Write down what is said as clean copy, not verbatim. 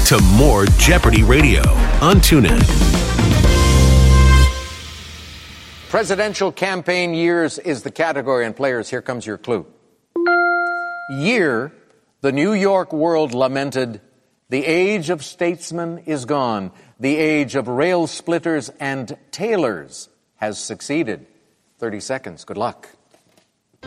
to more Jeopardy Radio on TuneIn. Presidential campaign years is the category, and players, here comes your clue. Year, the New York world lamented, the age of statesmen is gone. The age of rail splitters and tailors has succeeded. 30 seconds. Good luck.